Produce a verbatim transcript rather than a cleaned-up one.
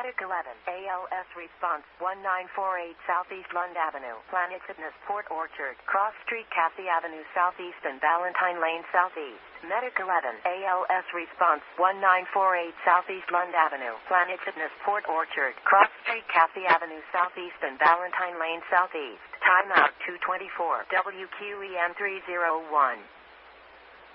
Medic eleven, A L S response one nine four eight Southeast Lund Avenue, Planet Fitness Port Orchard, Cross Street Cathy Avenue Southeast and Valentine Lane Southeast. Medic eleven, A L S response one nine four eight Southeast Lund Avenue, Planet Fitness Port Orchard, Cross Street Cathy Avenue Southeast and Valentine Lane Southeast. Timeout two twenty-four, W Q E M three oh one.